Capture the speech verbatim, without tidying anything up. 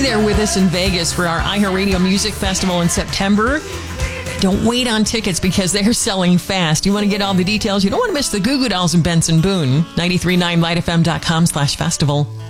there with us in Vegas for our iHeartRadio Music Festival in September. Don't wait on tickets because they're selling fast. You want to get all the details. You don't want to miss the Goo Goo Dolls and Benson Boone. nine three nine light f m dot com slash festival.